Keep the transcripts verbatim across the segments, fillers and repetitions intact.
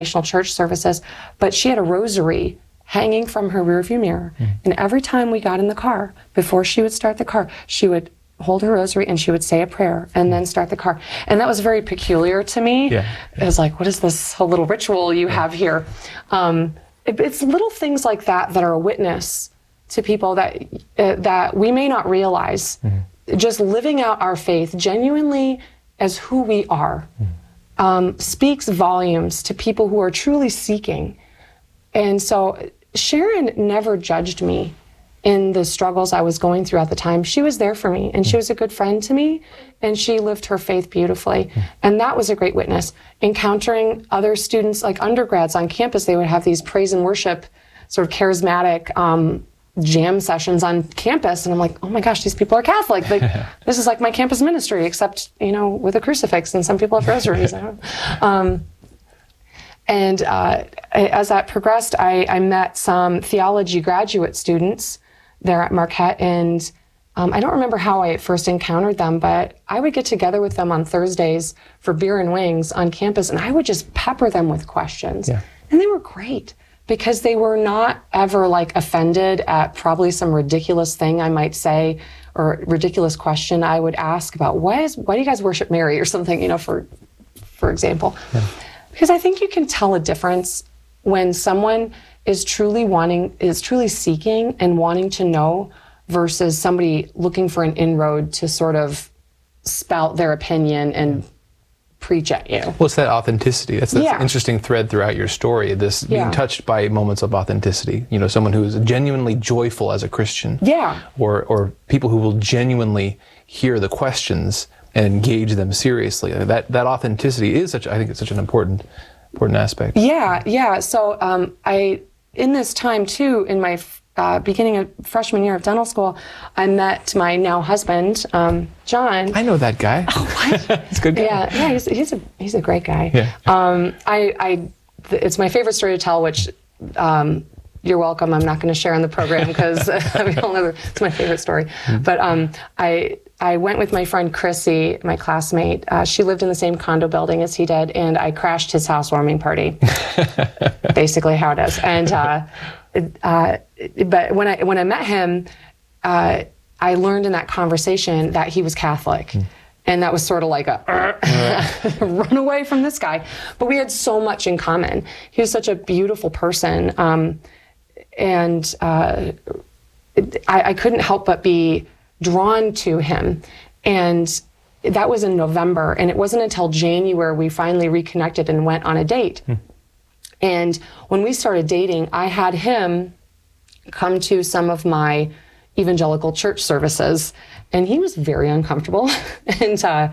church services, but she had a rosary hanging from her rearview mirror. Mm. And every time we got in the car, before she would start the car, she would hold her rosary and she would say a prayer and then start the car. And that was very peculiar to me. Yeah. It was like, what is this whole little ritual you yeah. have here? Um, it, it's little things like that that are a witness to people that uh, that we may not realize. Mm-hmm. Just living out our faith genuinely as who we are mm-hmm. um, speaks volumes to people who are truly seeking. And so Sharon never judged me in the struggles I was going through at the time. She was there for me, and she was a good friend to me, and she lived her faith beautifully. And that was a great witness. Encountering other students, like undergrads on campus, they would have these praise and worship, sort of charismatic um, jam sessions on campus, and I'm like, oh my gosh, these people are Catholic. Like, this is like my campus ministry, except, you know, with a crucifix, and some people have rosaries. um, and uh, as that progressed, I, I met some theology graduate students there at Marquette, and um, I don't remember how I first encountered them, but I would get together with them on Thursdays for beer and wings on campus, and I would just pepper them with questions. Yeah. And they were great, because they were not ever like offended at probably some ridiculous thing I might say, or ridiculous question I would ask about, why is why do you guys worship Mary, or something, you know, for for example. Yeah. Because I think you can tell a difference when someone is truly wanting, is truly seeking and wanting to know, versus somebody looking for an inroad to sort of spout their opinion and preach at you. Well, it's that authenticity. That's the yeah. interesting thread throughout your story, this being yeah. touched by moments of authenticity. You know, someone who is genuinely joyful as a Christian. Yeah. Or, or people who will genuinely hear the questions and engage them seriously. That, that authenticity is such, I think it's such an important, important aspect. Yeah, yeah. So um, I, in this time too, in my uh, beginning of freshman year of dental school, I met my now husband, um, John. I know that guy. Oh, what? He's a good guy. Yeah, yeah. He's, he's a he's a great guy. Yeah. Um, I, I, it's my favorite story to tell, which. Um, You're welcome. I'm not going to share on the program because it's my favorite story. Mm-hmm. But um, I I went with my friend Chrissy, my classmate. Uh, she lived in the same condo building as he did, and I crashed his housewarming party. Basically, how it is. And uh, uh, but when I when I met him, uh, I learned in that conversation that he was Catholic. Mm. And that was sort of like a, uh, run away from this guy. But we had so much in common. He was such a beautiful person. Um, and uh, I, I couldn't help but be drawn to him. And that was in November. And it wasn't until January we finally reconnected and went on a date. Hmm. And when we started dating, I had him come to some of my evangelical church services, and he was very uncomfortable. and uh,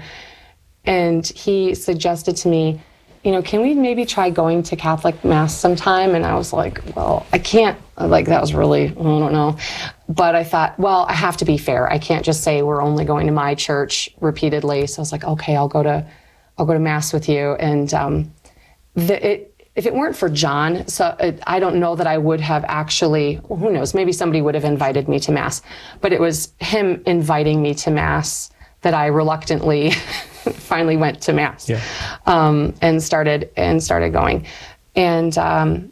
and he suggested to me, you know, can we maybe try going to Catholic Mass sometime? And I was like, well, I can't, like, that was really, I don't know. But I thought, well, I have to be fair. I can't just say we're only going to my church repeatedly. So I was like, okay, I'll go to, I'll go to Mass with you. And um, the, it, if it weren't for John, so it, I don't know that I would have actually, well, who knows, maybe somebody would have invited me to Mass. But it was him inviting me to Mass that I reluctantly finally went to Mass. Yeah. um, and started and started going. And um,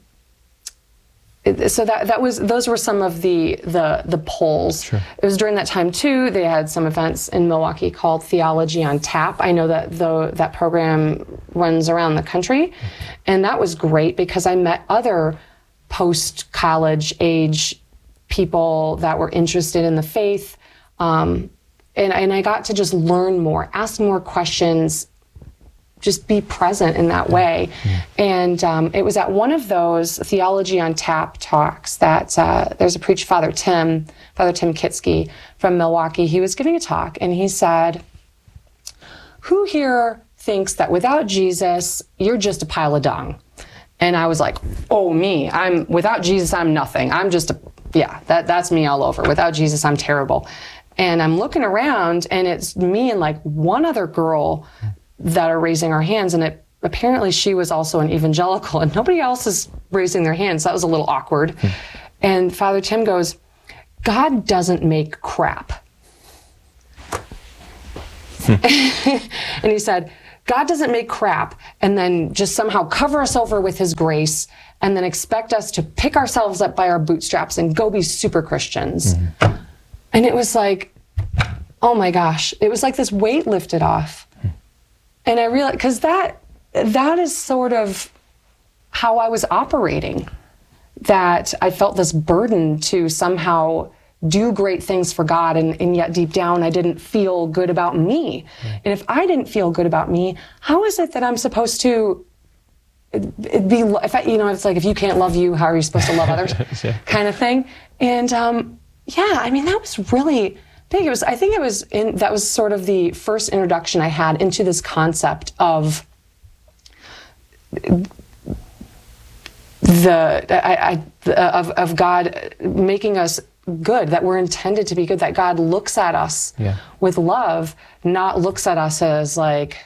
it, so that that was those were some of the the the polls. Sure. It was during that time too. They had some events in Milwaukee called Theology on Tap. I know that though that program runs around the country, and that was great because I met other post-college age people that were interested in the faith. Um, And, and I got to just learn more, ask more questions, just be present in that way. Mm. And um, it was at one of those Theology on Tap talks that uh, there's a preacher, Father Tim, Father Tim Kitsky from Milwaukee. He was giving a talk, and he said, who here thinks that without Jesus, you're just a pile of dung? And I was like, oh, me. I'm without Jesus, I'm nothing. I'm just a, yeah, that, that's me all over. Without Jesus, I'm terrible. And I'm looking around, and it's me and like one other girl that are raising our hands. And it apparently she was also an evangelical, and nobody else is raising their hands. That was a little awkward. Hmm. And Father Tim goes, God doesn't make crap. Hmm. And he said, God doesn't make crap and then just somehow cover us over with his grace and then expect us to pick ourselves up by our bootstraps and go be super Christians. Mm-hmm. And it was like, oh my gosh, it was like this weight lifted off. Mm-hmm. And I realized, because that, that is sort of how I was operating, that I felt this burden to somehow do great things for God, and, and yet deep down I didn't feel good about me. Right. And if I didn't feel good about me, how is it that I'm supposed to be, if I, you know, it's like, if you can't love you, how are you supposed to love others? Yeah. Kind of thing. And um, yeah, I mean, that was really big. It was, I think it was, in, that was sort of the first introduction I had into this concept of the, I, I, of, of God making us good, that we're intended to be good, that God looks at us yeah. with love, not looks at us as like,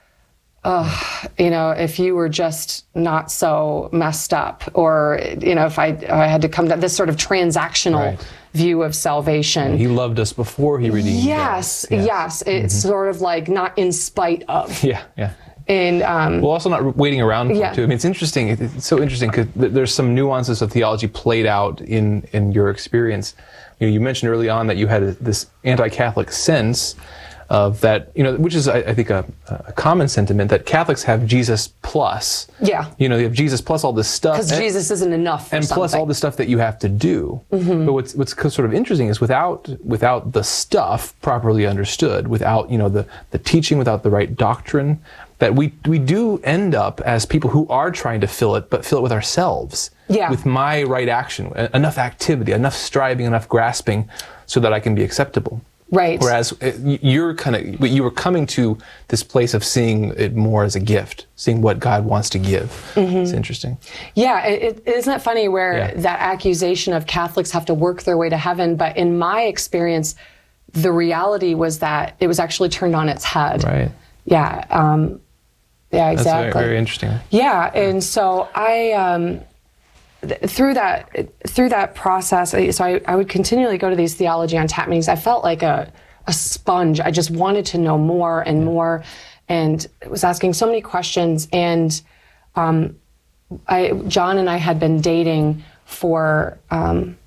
oh, you know, if you were just not so messed up, or, you know, if I, if I had to come to this sort of transactional right. view of salvation. He loved us before he redeemed yes, us. Yes, yes. It's mm-hmm. sort of like not in spite of. Yeah, yeah. And um, well, also not waiting around for yeah. it too. I mean, it's interesting. It's so interesting because there's some nuances of theology played out in in your experience. You know, you mentioned early on that you had a, this anti-Catholic sense of that, you know, which is I, I think a, a common sentiment, that Catholics have Jesus plus. Yeah. You know, they have Jesus plus all this stuff. Because Jesus isn't enough for and something. Plus all the stuff that you have to do. Mm-hmm. But what's what's sort of interesting is without without the stuff properly understood, without, you know, the the teaching, without the right doctrine, that we we do end up as people who are trying to fill it, but fill it with ourselves. Yeah. With my right action, enough activity, enough striving, enough grasping, so that I can be acceptable. Right. Whereas you're kind of, you were coming to this place of seeing it more as a gift, seeing what God wants to give. Mm-hmm. It's interesting. Yeah, it, it, isn't it funny where yeah. that accusation of Catholics have to work their way to heaven, but in my experience, the reality was that it was actually turned on its head. Right. Yeah. Um, yeah, exactly. That's very, very interesting. Yeah, and so I, um, th- through that through that process, so I, I would continually go to these Theology on Tap meetings. I felt like a, a sponge. I just wanted to know more and yeah. more, and was asking so many questions. And um, I, John and I had been dating for, um,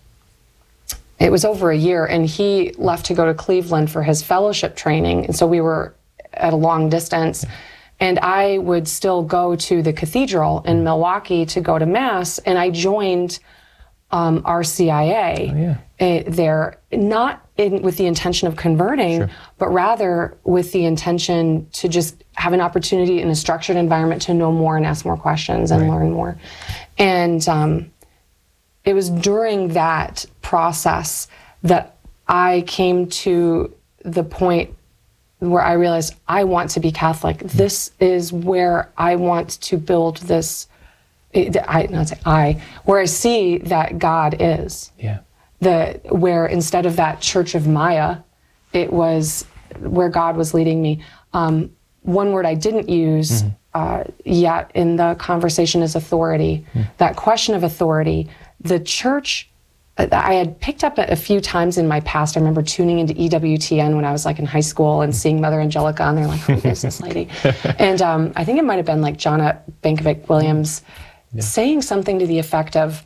it was over a year, and he left to go to Cleveland for his fellowship training, and so we were at a long distance. Yeah. And I would still go to the cathedral in Milwaukee to go to Mass, and I joined um, R C I A oh, yeah. uh, there, not in, with the intention of converting, sure. but rather with the intention to just have an opportunity in a structured environment to know more and ask more questions and right. learn more. And um, it was during that process that I came to the point where I realized I want to be Catholic. This is where I want to build this, I, not say I, where I see that God is. Yeah. The, where instead of that Church of Maya, it was where God was leading me. Um, one word I didn't use mm-hmm. uh, yet in the conversation is authority. Mm. That question of authority. The church, I had picked up a few times in my past. I remember tuning into E W T N when I was like in high school and seeing Mother Angelica, and they're like, who is this lady? And um, I think it might have been like Jonna Bankovic Williams yeah. saying something to the effect of,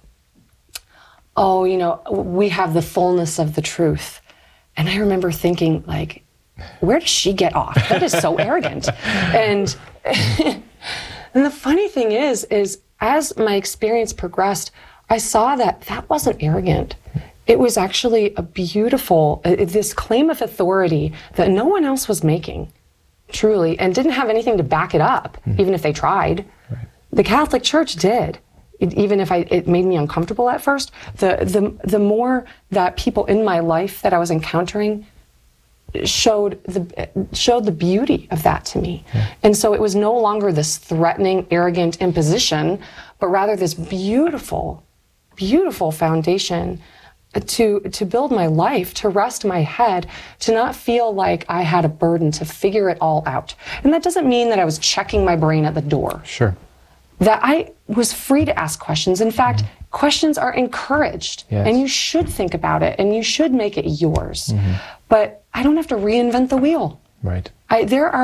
oh, you know, we have the fullness of the truth. And I remember thinking, like, where does she get off? That is so arrogant. And, and the funny thing is, is as my experience progressed, I saw that that wasn't arrogant. It was actually a beautiful, uh, this claim of authority that no one else was making, truly, and didn't have anything to back it up, mm. even if they tried. Right. The Catholic Church did. It, even if I, it made me uncomfortable at first, the, the, the more that people in my life that I was encountering showed the, showed the beauty of that to me. Yeah. And so it was no longer this threatening, arrogant imposition, but rather this beautiful, beautiful foundation to to build my life, to rest my head, to not feel like I had a burden to figure it all out. And that doesn't mean that I was checking my brain at the door. Sure. That I was free to ask questions. In fact, mm-hmm. questions are encouraged, yes. and you should think about it, and you should make it yours. Mm-hmm. But I don't have to reinvent the wheel. Right. I, there are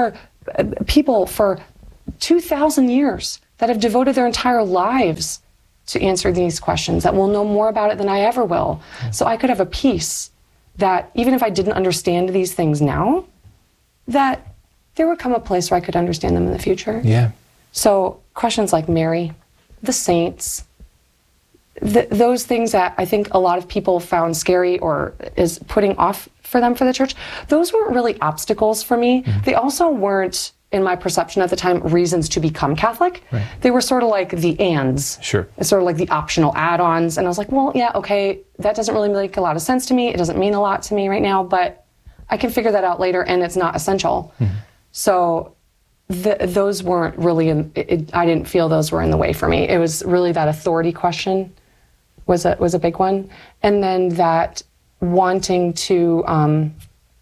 uh, people for two thousand years that have devoted their entire lives to answer these questions, that will know more about it than I ever will. Yeah. So I could have a peace that even if I didn't understand these things now, that there would come a place where I could understand them in the future. Yeah. So questions like Mary, the saints, th- those things that I think a lot of people found scary or is putting off for them for the church, those weren't really obstacles for me. Mm-hmm. They also weren't, in my perception at the time, reasons to become Catholic. Right. They were sort of like the ands. Sure. It's sort of like the optional add-ons. And I was like, well, yeah, okay, that doesn't really make a lot of sense to me. It doesn't mean a lot to me right now, but I can figure that out later, and it's not essential. Mm-hmm. So th- those weren't really, in, it, I didn't feel those were in the way for me. It was really that authority question was a, was a big one. And then that wanting to um,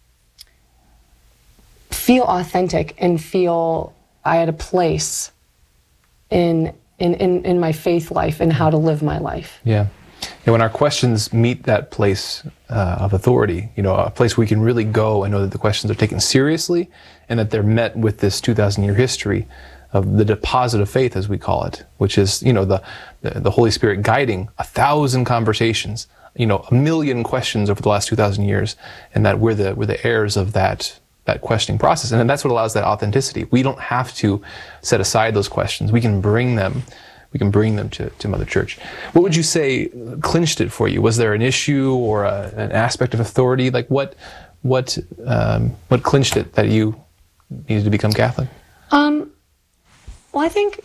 feel authentic and feel I had a place in, in, in, in my faith life and how to live my life. Yeah. And when our questions meet that place uh, of authority, you know, a place we can really go and know that the questions are taken seriously and that they're met with this two thousand year history of the deposit of faith, as we call it, which is, you know, the, the, the Holy Spirit guiding a thousand conversations, you know, a million questions over the last two thousand years, and that we're the, we're the heirs of that, that questioning process. And then that's what allows that authenticity. We don't have to set aside those questions. We can bring them We can bring them to, to Mother Church. What would you say clinched it for you? Was there an issue or a, an aspect of authority? Like what, what, um, what clinched it that you needed to become Catholic? Um, well, I think,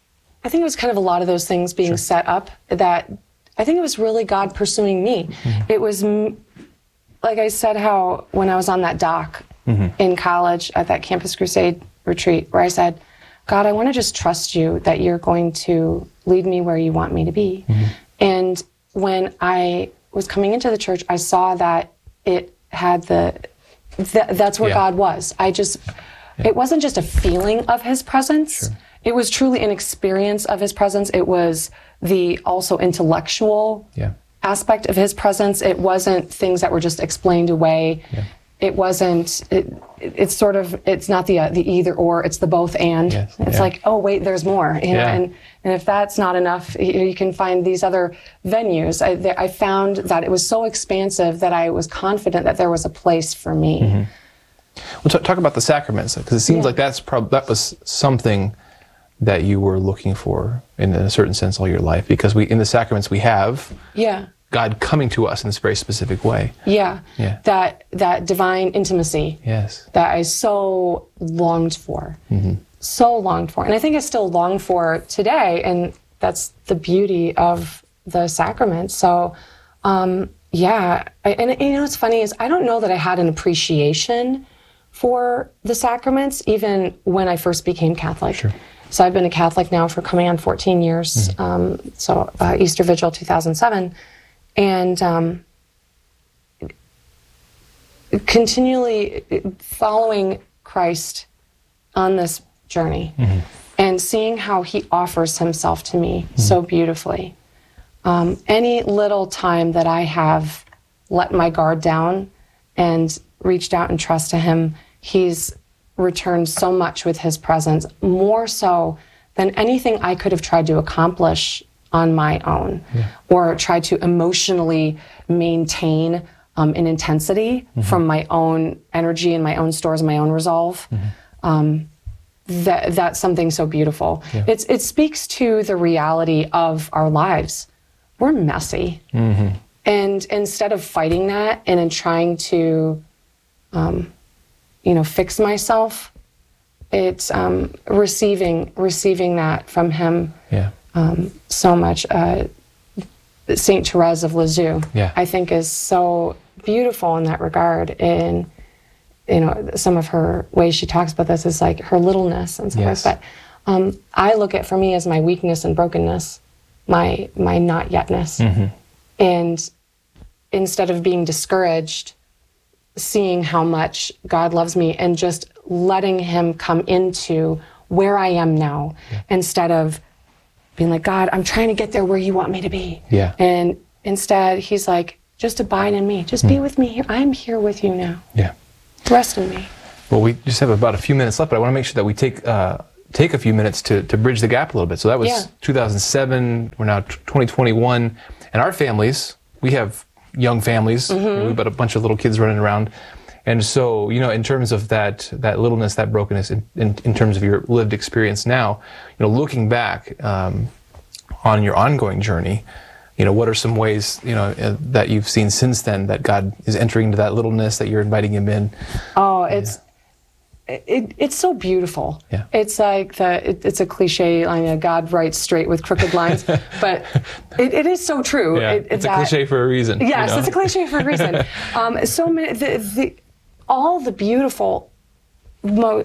I think it was kind of a lot of those things being sure. set up. That I think it was really God pursuing me. Mm-hmm. It was, like I said, how when I was on that dock mm-hmm. in college at that Campus Crusade retreat, where I said, God, I want to just trust you that you're going to lead me where you want me to be. Mm-hmm. And when I was coming into the church, I saw that it had the, th- that's where yeah. God was. I just, yeah. it wasn't just a feeling of his presence. Sure. It was truly an experience of his presence. It was the also intellectual yeah. aspect of his presence. It wasn't things that were just explained away. Yeah. It wasn't, it, it's sort of, it's not the uh, the either or, it's the both and. Yes, it's yeah. like, oh, wait, there's more. You know? yeah. and, and if that's not enough, you, you can find these other venues. I, th- I found that it was so expansive that I was confident that there was a place for me. Mm-hmm. Well, t- talk about the sacraments, because it seems yeah. like that's prob- that was something that you were looking for in a certain sense all your life, because we in the sacraments we have yeah. God coming to us in this very specific way. Yeah. yeah. That that divine intimacy. Yes. That I so longed for. Mm-hmm. So longed for. And I think I still long for today. And that's the beauty of the sacrament. So, um, yeah. I, and, and you know what's funny is I don't know that I had an appreciation for the sacraments even when I first became Catholic. Sure. So I've been a Catholic now for coming on fourteen years. Mm-hmm. Um, so uh, Easter Vigil two thousand seven. And um, continually following Christ on this journey mm-hmm. and seeing how he offers himself to me mm-hmm. so beautifully. Um, any little time that I have let my guard down and reached out in trust to him, he's returned so much with his presence, more so than anything I could have tried to accomplish on my own, yeah. or try to emotionally maintain um, an intensity mm-hmm. from my own energy and my own stores and my own resolve. Mm-hmm. Um, that that's something so beautiful. Yeah. It's it speaks to the reality of our lives. We're messy, mm-hmm. and instead of fighting that and in trying to, um, you know, fix myself, it's um, receiving receiving that from him. Yeah. Um, so much. Uh, Saint Therese of Lisieux, yeah. I think, is so beautiful in that regard. In you know, some of her ways she talks about this is like her littleness and so yes. forth. But um, I look at for me as my weakness and brokenness, my my not yetness, mm-hmm. and instead of being discouraged, seeing how much God loves me and just letting him come into where I am now, yeah. instead of being like, God, I'm trying to get there where you want me to be. Yeah. And instead, he's like, just abide in me. Just mm. be with me here. I'm here with you now. Yeah. Rest in me. Well, we just have about a few minutes left, but I want to make sure that we take uh, take a few minutes to, to bridge the gap a little bit. So that was Yeah. two thousand seven. We're now twenty twenty-one, and our families, we have young families. Mm-hmm. We've got a bunch of little kids running around, and so you know, in terms of that that littleness, that brokenness, in, in, in terms of your lived experience now, you know, looking back um, on your ongoing journey. You know, what are some ways, you know, uh, that you've seen since then that God is entering into that littleness, that you're inviting Him in? Oh, it's it, it's so beautiful. Yeah. It's like the it, it's a cliche line. You know, God writes straight with crooked lines, but it, it is so true. Yeah, It, it's that, a cliche for a reason. Yes, you know? it's a cliche for a reason. um, so many, the, the, all the beautiful, mo-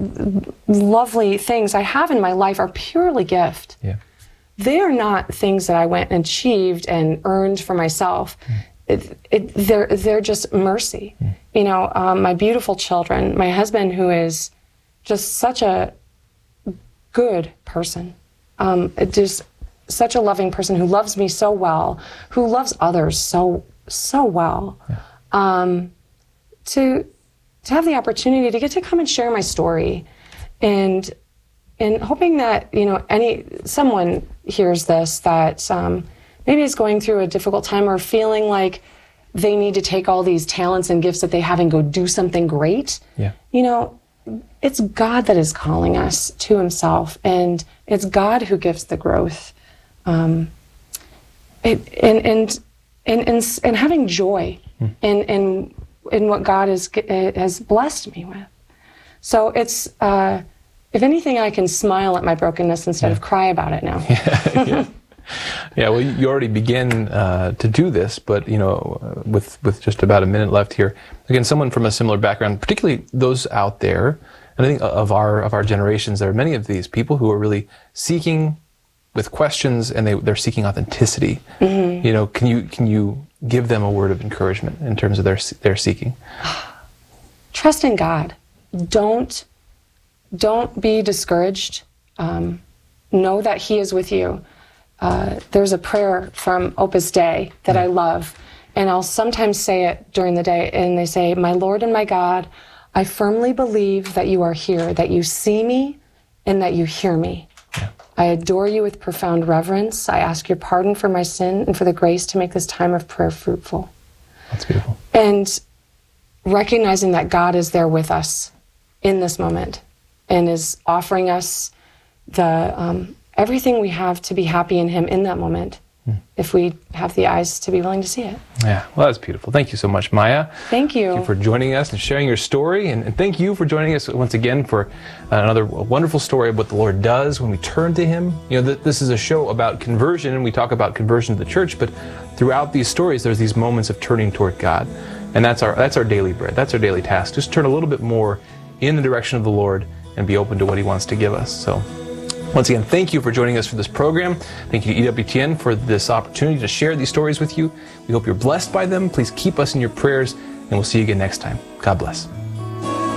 lovely things I have in my life are purely gift. Yeah. They are not things that I went and achieved and earned for myself. Mm. It, it, they're they're just mercy. Mm. You know, um, my beautiful children, my husband, who is just such a good person, um, just such a loving person who loves me so well, who loves others so so well. Yeah. Um, to to have the opportunity to get to come and share my story, and. And hoping that, you know, any someone hears this that um, maybe is going through a difficult time or feeling like they need to take all these talents and gifts that they have and go do something great. Yeah. You know, it's God that is calling us to Himself, and it's God who gives the growth. Um, it, and, and and and and having joy hmm. in in in what God has has blessed me with. So it's. Uh, If anything, I can smile at my brokenness instead yeah. of cry about it now. yeah, yeah. yeah, well, you already begin uh, to do this, but, you know, uh, with, with just about a minute left here, again, someone from a similar background, particularly those out there, and I think of our of our generations, there are many of these people who are really seeking with questions, and they, they're seeking authenticity. Mm-hmm. You know, can you can you give them a word of encouragement in terms of their their seeking? Trust in God. Don't Don't be discouraged. Um, know that He is with you. Uh, there's a prayer from Opus Dei that I love, and I'll sometimes say it during the day, and they say, "My Lord and my God, I firmly believe that you are here, that you see me, and that you hear me. Yeah. I adore you with profound reverence. I ask your pardon for my sin and for the grace to make this time of prayer fruitful." That's beautiful. And recognizing that God is there with us in this moment, and is offering us the um, everything we have to be happy in Him in that moment, mm. if we have the eyes to be willing to see it. Yeah, well, that's beautiful. Thank you so much, Maya. Thank you. Thank you for joining us and sharing your story, and, and thank you for joining us once again for uh, another wonderful story of what the Lord does when we turn to Him. You know, th- this is a show about conversion, and we talk about conversion to the church, but throughout these stories, there's these moments of turning toward God, and that's our that's our daily bread. That's our daily task. Just turn a little bit more in the direction of the Lord and be open to what He wants to give us. So, once again, thank you for joining us for this program. Thank you to E W T N for this opportunity to share these stories with you. We hope you're blessed by them. Please keep us in your prayers, and we'll see you again next time. God bless.